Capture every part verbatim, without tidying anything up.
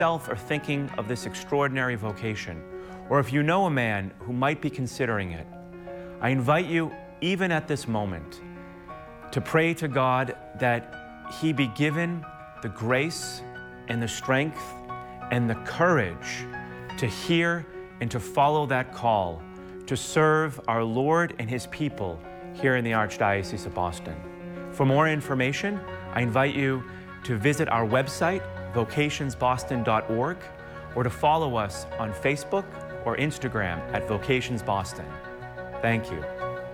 yourself are thinking of this extraordinary vocation, or if you know a man who might be considering it, I invite you, even at this moment, to pray to God that he be given the grace and the strength and the courage to hear and to follow that call to serve our Lord and his people here in the Archdiocese of Boston. For more information, I invite you to visit our website, vocations boston dot org, or to follow us on Facebook or Instagram at Vocations Boston. Thank you.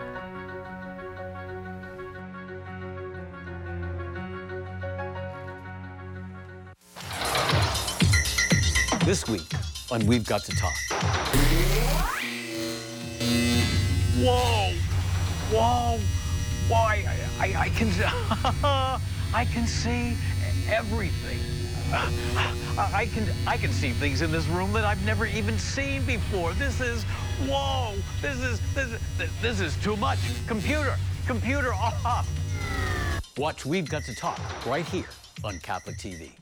This week on We've Got to Talk. Whoa! Whoa! Why? I, I, I can I can see everything. I can I can see things in this room that I've never even seen before. This is whoa! This is this is, this is too much. Computer, computer off. Watch We've Got to Talk right here on Catholic T V.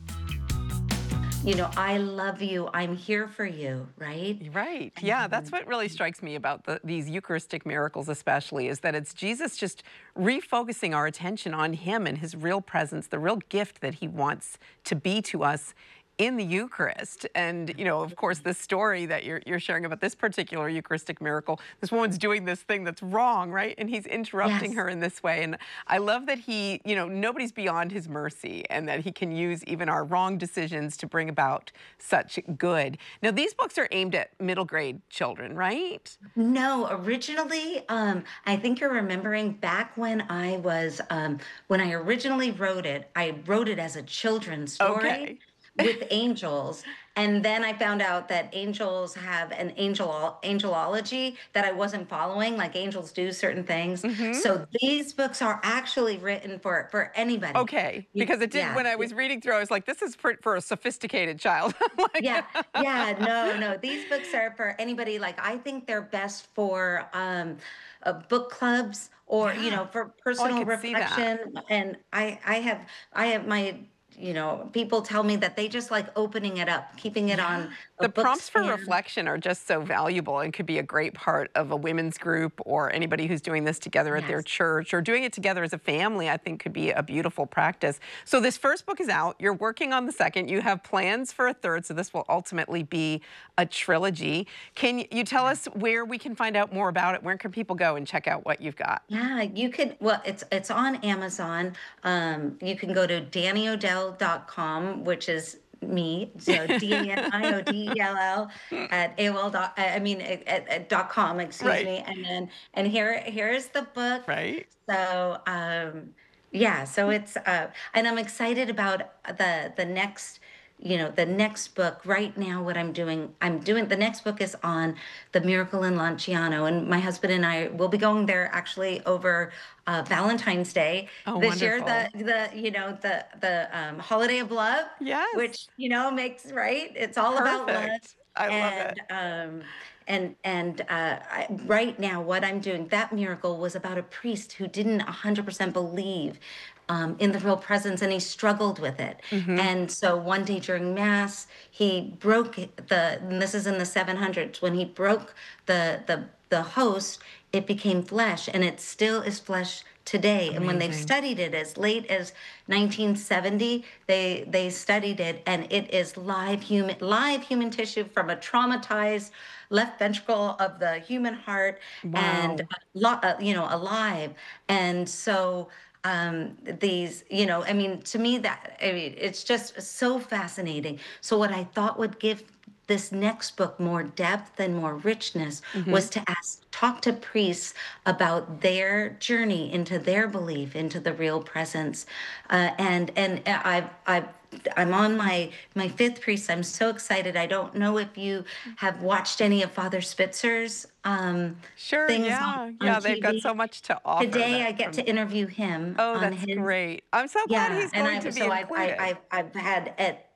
You know, I love you. I'm here for you, right? Right. Yeah, that's what really strikes me about the, these Eucharistic miracles especially, is that it's Jesus just refocusing our attention on him and his real presence, the real gift that he wants to be to us in the Eucharist. And, you know, of course, this story that you're, you're sharing about this particular Eucharistic miracle, this woman's doing this thing that's wrong, right? And he's interrupting Yes. her in this way. And I love that he, you know, nobody's beyond his mercy, and that he can use even our wrong decisions to bring about such good. Now, these books are aimed at middle grade children, right? No, originally, um, I think you're remembering back when I was, um, when I originally wrote it, I wrote it as a children's story. Okay. With angels, and then I found out that angels have an angel angelology that I wasn't following, like angels do certain things. Mm-hmm. So these books are actually written for for anybody. Okay, because it did, Yeah. when I was reading through, I was like, this is for, for a sophisticated child. Like, Yeah, yeah, no, no. These books are for anybody. Like, I think they're best for um, uh, book clubs, or you Yeah. know, for Oh, I personal could see that. reflection. And I, I have, I have my, you know, people tell me that they just like opening it up, keeping it on a The book prompts for stand. reflection are just so valuable and could be a great part of a women's group, or anybody who's doing this together at their Yes. church, or doing it together as a family. I think could be a beautiful practice. So this first book is out. You're working on the second. You have plans for a third, so this will ultimately be a trilogy. Can you tell us where we can find out more about it? Where can people go and check out what you've got? Yeah, you could, well, it's it's on Amazon. Um, you can go to danny odell dot com, which is me, so D A N I O D E L L at A O L dot, I mean, at, at, at dot com, excuse Right. me. And then, and here, here's the book. Right. So, um, yeah, so it's, uh, and I'm excited about the, the next, you know, the next book. Right now, what I'm doing, I'm doing, the next book is on the miracle in Lanciano, and my husband and I will be going there actually over uh, Valentine's Day Oh, this year. wonderful. The, the, you know, the, the um, holiday of love, Yes. which, you know, makes, right? It's all about love. Perfect. I love and, it. Um, and and uh, I, right now, what I'm doing, that miracle was about a priest who didn't one hundred percent believe um, in the real presence, and he struggled with it. Mm-hmm. And so one day during Mass, he broke the, and this is in the seven hundreds, when he broke the the the host, it became flesh, and it still is flesh today. And when they've Amazing. studied it as late as nineteen seventy, they they studied it, and it is live human live human tissue from a traumatized left ventricle of the human heart. Wow. And uh, lo- uh, you know, alive. And so um these, you know, I mean, to me, that, I mean, it's just so fascinating. So what I thought would give this next book more depth and more richness Mm-hmm. was to ask, talk to priests about their journey into their belief, into the real presence. Uh, and and I've, I've, I'm on my, my fifth priest. I'm so excited. I don't know if you have watched any of Father Spitzer's um, Sure, things yeah. on, Yeah, on they've got T V. so much to offer. Today that I get from- to interview him Oh, on that's his. great. I'm so glad Yeah, he's and going I've to be so I've, included. I, I've I've had at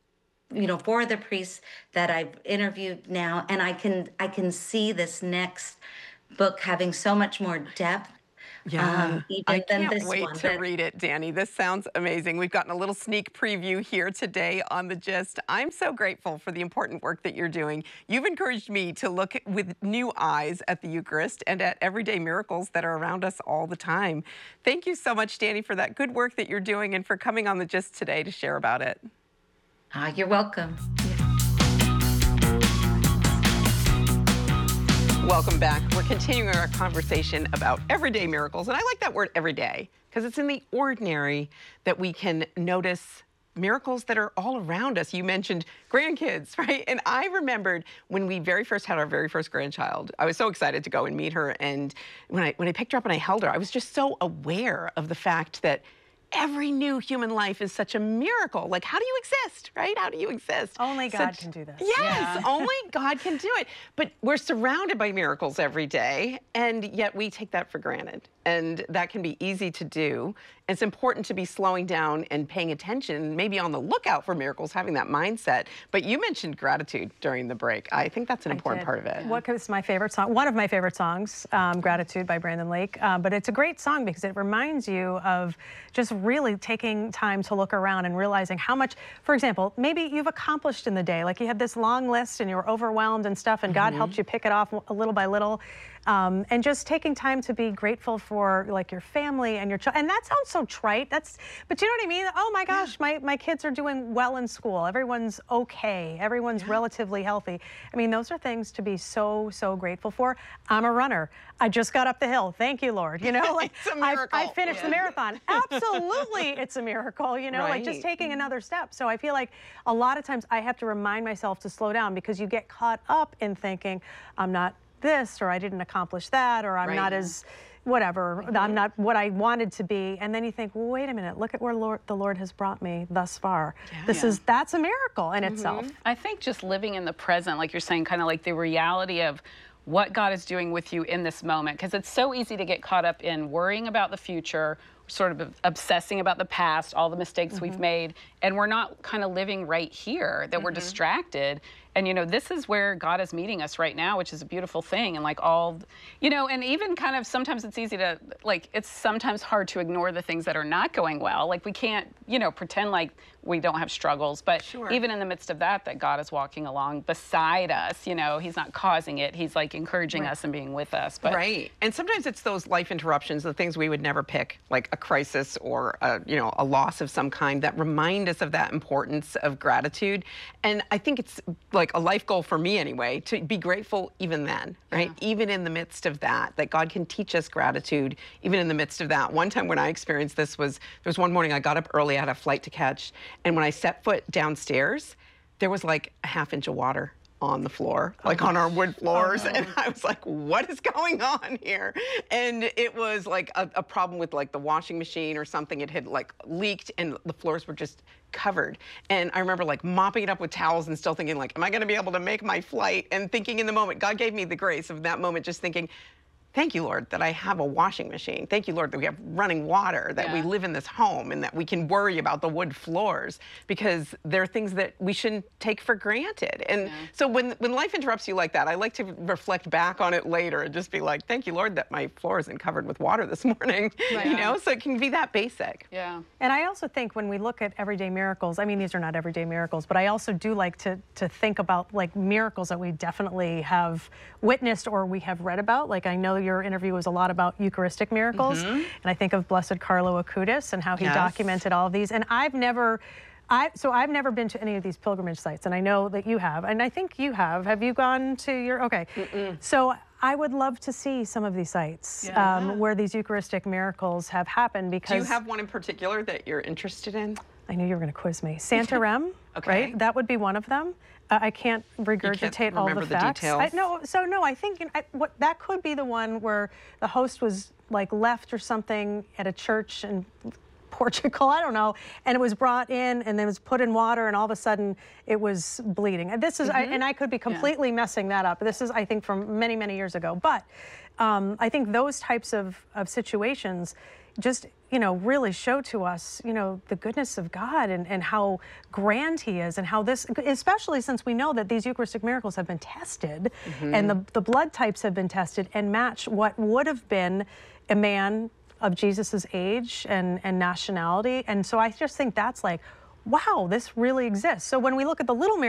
you know, four of the priests that I've interviewed now, and I can I can see this next book having so much more depth. um, even I than can't this wait one. to But- read it, Danny. This sounds amazing. We've gotten a little sneak preview here today on The Gist. I'm so grateful for the important work that you're doing. You've encouraged me to look at, with new eyes at the Eucharist and at everyday miracles that are around us all the time. Thank you so much, Danny, for that good work that you're doing and for coming on The Gist today to share about it. Ah, you're welcome. Welcome back. We're continuing our conversation about everyday miracles. And I like that word everyday because it's in the ordinary that we can notice miracles that are all around us. You mentioned grandkids, right? And I remembered when we very first had our very first grandchild, I was so excited to go and meet her. And when I, when I picked her up and I held her, I was just so aware of the fact that every new human life is such a miracle. Like, how do you exist, right? How do you exist? Only God Such- can do this. Yes, Yeah. only God can do it. But we're surrounded by miracles every day, and yet we take that for granted. And that can be easy to do. It's important to be slowing down and paying attention, maybe on the lookout for miracles, having that mindset. But you mentioned gratitude during the break. I think that's an I important did. part of it. What is my favorite song? One of my favorite songs, um, Gratitude by Brandon Lake. Uh, but it's a great song because it reminds you of just really taking time to look around and realizing how much, for example, maybe you've accomplished in the day. Like you had this long list and you were overwhelmed and stuff, and God helped you pick it off a little by little. Um, and just taking time to be grateful for like your family and your child. And that sounds so trite. That's, but you know what I mean? Oh my gosh, my, my kids are doing well in school. Everyone's okay. Everyone's relatively healthy. I mean, those are things to be so, so grateful for. I'm a runner. I just got up the hill. Thank you, Lord. You know, like It's a I, miracle. I finished Yeah. the marathon. Absolutely, it's a miracle, you know, like just Right. taking another step. So I feel like a lot of times I have to remind myself to slow down because you get caught up in thinking, I'm not this, or I didn't accomplish that, or I'm Right. not as whatever, I'm not what I wanted to be. And then you think, well, wait a minute, look at where Lord, the Lord has brought me thus far. This Yeah. is, that's a miracle in itself. I think just living in the present, like you're saying, kind of like the reality of what God is doing with you in this moment, because it's so easy to get caught up in worrying about the future, sort of obsessing about the past, all the mistakes we've made, and we're not kind of living right here, that we're distracted. And, you know, this is where God is meeting us right now, which is a beautiful thing. And like all, you know, and even kind of sometimes it's easy to, like, it's sometimes hard to ignore the things that are not going well. Like we can't, you know, pretend like we don't have struggles. But Sure. even in the midst of that, that God is walking along beside us, you know, he's not causing it. He's like encouraging us and being with us. But Right. And sometimes it's those life interruptions, the things we would never pick, like a crisis or a, you know, a loss of some kind, that remind us of that importance of gratitude. And I think it's like a life goal for me anyway, to be grateful even then, right? Even in the midst of that, that God can teach us gratitude even in the midst of that. One time when I experienced this was, there was one morning I got up early, I had a flight to catch, and when I set foot downstairs, there was like a half inch of water on the floor, like on our wood floors. And I was like, what is going on here? And it was like a, a problem with like the washing machine or something. It had like leaked and the floors were just covered. And I remember like mopping it up with towels and still thinking like, am I gonna be able to make my flight? And thinking in the moment, God gave me the grace of that moment, just thinking, thank you, Lord, that I have a washing machine. Thank you, Lord, that we have running water, that we Yeah. live in this home, and that we can worry about the wood floors, because there are things that we shouldn't take for granted. And so when, when life interrupts you like that, I like to reflect back on it later and just be like, thank you, Lord, that my floor isn't covered with water this morning. You know, so it can be that basic. yeah. And I also think when we look at everyday miracles, I mean, these are not everyday miracles, but I also do like to, to think about like miracles that we definitely have witnessed or we have read about. Like I know your interview was a lot about Eucharistic miracles, and I think of Blessed Carlo Acutis and how he Yes. documented all of these. And I've never, I so I've never been to any of these pilgrimage sites, and I know that you have, and I think you have. Have you gone to your, okay. So I would love to see some of these sites um, where these Eucharistic miracles have happened, because Do you have one in particular that you're interested in? I knew you were going to quiz me. Santarem, Okay. right? That would be one of them. Uh, I can't regurgitate all the remember the facts. details? I, no, so no, I think I, what that could be the one where the host was like left or something at a church in Portugal, I don't know, and it was brought in and then it was put in water, and all of a sudden it was bleeding. And this is, I, and I could be completely messing that up. This is, I think, from many, many years ago. But um, I think those types of, of situations, just, you know, really show to us, you know, the goodness of God and, and how grand he is, and how this, especially since we know that these Eucharistic miracles have been tested mm-hmm. and the, the blood types have been tested and match what would have been a man of Jesus's age and, and nationality. And so I just think that's like, wow, this really exists. So when we look at the little miracle,